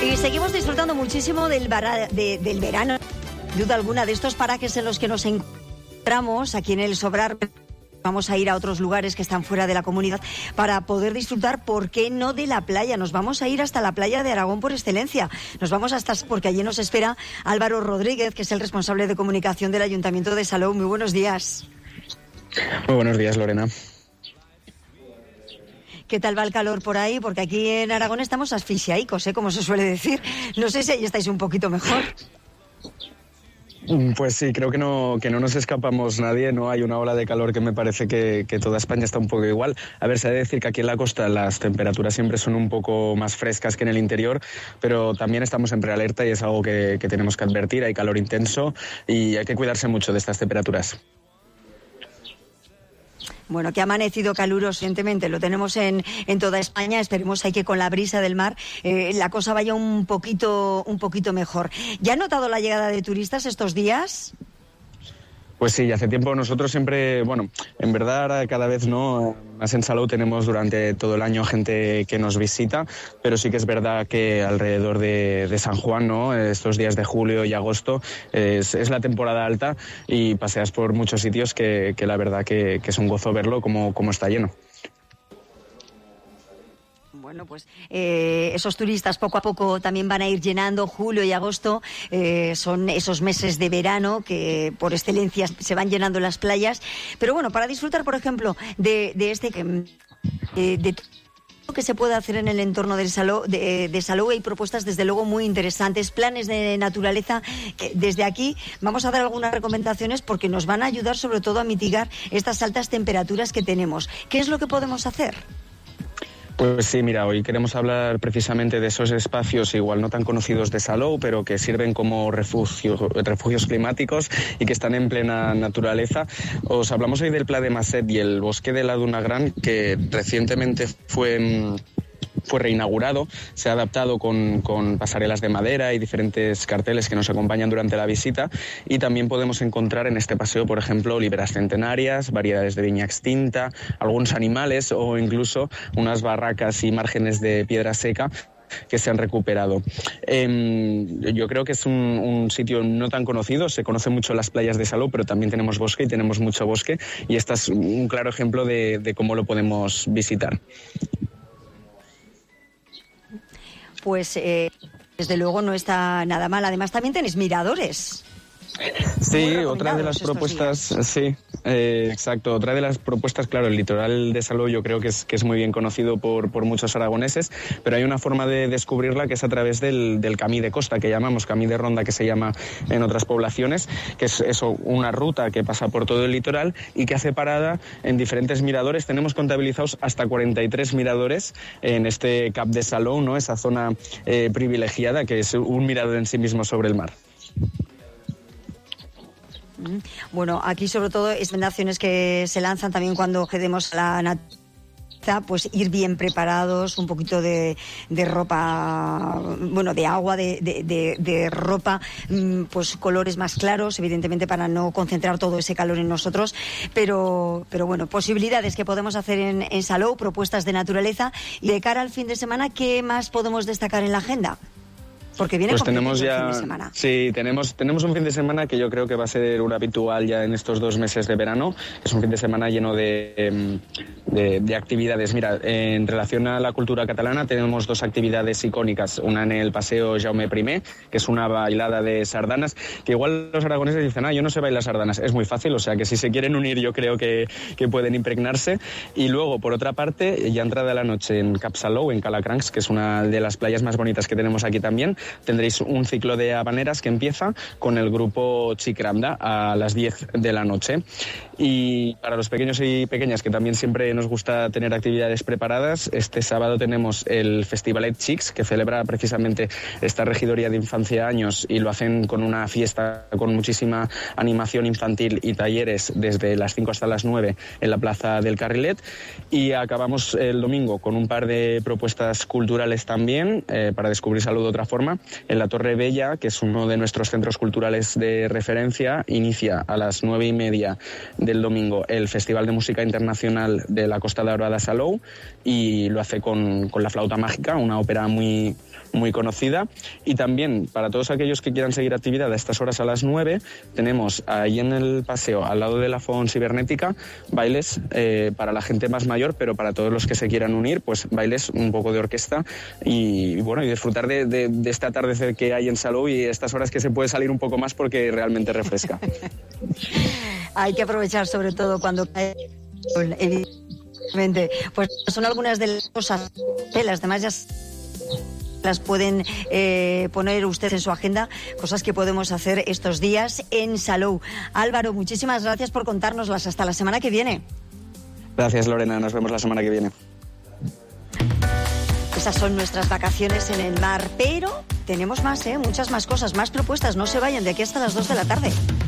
Y seguimos disfrutando muchísimo del verano, duda alguna, de estos parajes en los que nos encontramos aquí en el Sobrar. Vamos a ir a otros lugares que están fuera de la comunidad para poder disfrutar, ¿por qué no?, de la playa. Nos vamos a ir hasta la playa de Aragón por excelencia. Nos vamos hasta, porque allí nos espera Álvaro Rodríguez, que es el responsable de comunicación del Ayuntamiento de Salou. Muy buenos días. Muy buenos días, Lorena. ¿Qué tal va el calor por ahí? Porque aquí en Aragón estamos asfixiaicos, como se suele decir. No sé si ahí estáis un poquito mejor. Pues sí, creo que no nos escapamos nadie, ¿no? Hay una ola de calor que me parece que toda España está un poco igual. A ver, se ha de decir que aquí en la costa las temperaturas siempre son un poco más frescas que en el interior, pero también estamos en prealerta y es algo que tenemos que advertir. Hay calor intenso y hay que cuidarse mucho de estas temperaturas. Bueno, que ha amanecido caluroso recientemente, lo tenemos en toda España. Esperemos que con la brisa del mar la cosa vaya un poquito mejor. ¿Ya han notado la llegada de turistas estos días? Pues sí, hace tiempo nosotros siempre, bueno, en verdad ahora cada vez no, más en Salou tenemos durante todo el año gente que nos visita, pero sí que es verdad que alrededor de San Juan, ¿no?, estos días de julio y agosto es la temporada alta y paseas por muchos sitios que la verdad que es un gozo verlo como está lleno. Bueno, pues esos turistas poco a poco también van a ir llenando. Julio y agosto son esos meses de verano que por excelencia se van llenando las playas. Pero bueno, para disfrutar, por ejemplo, de todo lo que se puede hacer en el entorno de Salou, hay propuestas desde luego muy interesantes, planes de naturaleza. Desde aquí vamos a dar algunas recomendaciones porque nos van a ayudar sobre todo a mitigar estas altas temperaturas que tenemos. ¿Qué es lo que podemos hacer? Pues sí, mira, hoy queremos hablar precisamente de esos espacios igual no tan conocidos de Salou, pero que sirven como refugios climáticos y que están en plena naturaleza. Os hablamos hoy del Pla de Masset y el Bosque de la Duna Gran, que recientemente fue reinaugurado, se ha adaptado con pasarelas de madera y diferentes carteles que nos acompañan durante la visita, y también podemos encontrar en este paseo, por ejemplo, oliveras centenarias, variedades de viña extinta, algunos animales o incluso unas barracas y márgenes de piedra seca que se han recuperado. Yo creo que es un sitio no tan conocido, se conoce mucho las playas de Salou, pero también tenemos bosque y tenemos mucho bosque, y este es un claro ejemplo de cómo lo podemos visitar. Pues desde luego no está nada mal. Además también tenéis miradores. Sí, otra de las propuestas, sí, exacto. Otra de las propuestas, claro, el litoral de Salou yo creo que es muy bien conocido por muchos aragoneses, pero hay una forma de descubrirla que es a través del camí de costa, que llamamos camí de ronda, que se llama en otras poblaciones, que es eso, una ruta que pasa por todo el litoral y que hace parada en diferentes miradores. Tenemos contabilizados hasta 43 miradores en este Cap de Salou, ¿no?, esa zona privilegiada que es un mirador en sí mismo sobre el mar. Bueno, aquí sobre todo recomendaciones que se lanzan también cuando accedemos a la naturaleza, pues ir bien preparados, un poquito de ropa, bueno, de agua, de ropa, pues colores más claros, evidentemente para no concentrar todo ese calor en nosotros, pero bueno, posibilidades que podemos hacer en Salou, propuestas de naturaleza. Y de cara al fin de semana, ¿qué más podemos destacar en la agenda? Porque viene pues tenemos ya el fin de semana. Sí, tenemos un fin de semana que yo creo que va a ser un habitual ya en estos 2 meses de verano. Es un fin de semana lleno de actividades. Mira, en relación a la cultura catalana tenemos 2 actividades icónicas. Una en el Paseo Jaume I, que es una bailada de sardanas, que igual los aragoneses dicen, yo no sé bailar sardanas. Es muy fácil, o sea que si se quieren unir yo creo que pueden impregnarse. Y luego, por otra parte, ya entrada la noche en Cap Salou, en Calacrancs, que es una de las playas más bonitas que tenemos aquí también, tendréis un ciclo de habaneras que empieza con el grupo Chicramda a las 10 de la noche. Y para los pequeños y pequeñas, que también siempre nos gusta tener actividades preparadas, este sábado tenemos el Festivalet Xics, que celebra precisamente esta regidoría de infancia años, y lo hacen con una fiesta con muchísima animación infantil y talleres desde las 5 hasta las 9 en la Plaza del Carrilet. Y acabamos el domingo con un par de propuestas culturales también, para descubrir Salou de otra forma. En la Torre Bella, que es uno de nuestros centros culturales de referencia, inicia a las 9:30 del domingo el Festival de Música Internacional de la Costa Daurada Salou, y lo hace con La Flauta Mágica, una ópera muy muy conocida. Y también, para todos aquellos que quieran seguir actividad a estas horas a las 9, tenemos ahí en el paseo, al lado de la Fon Cibernética, bailes para la gente más mayor, pero para todos los que se quieran unir, pues bailes, un poco de orquesta y bueno, y disfrutar de este atardecer que hay en Salou y estas horas que se puede salir un poco más porque realmente refresca. Hay que aprovechar sobre todo cuando cae el sol, evidentemente. Pues son algunas de las cosas, las demás ya las pueden poner ustedes en su agenda, cosas que podemos hacer estos días en Salou. Álvaro, muchísimas gracias por contárnoslas. Hasta la semana que viene. Gracias, Lorena. Nos vemos la semana que viene. Esas son nuestras vacaciones en el mar, pero tenemos más, muchas más cosas, más propuestas. No se vayan de aquí hasta las 2 de la tarde.